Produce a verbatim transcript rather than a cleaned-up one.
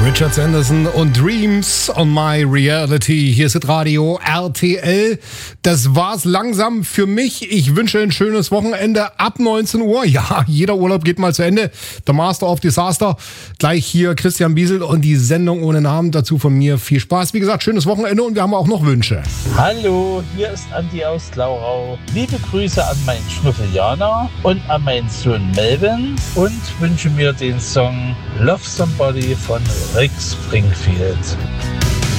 Richard Sanderson und Dreams on My Reality. Hier ist das Radio R T L. Das war's langsam für mich. Ich wünsche ein schönes Wochenende ab neunzehn Uhr. Ja, jeder Urlaub geht mal zu Ende. Der Master of Disaster. Gleich hier Christian Biesel und die Sendung ohne Namen. Dazu von mir viel Spaß. Wie gesagt, schönes Wochenende und wir haben auch noch Wünsche. Hallo, hier ist Andi aus Glaurau. Liebe Grüße an meinen Schnuffel Jana und an meinen Sohn Melvin und wünsche mir den Song Love Somebody von Rick Springfield.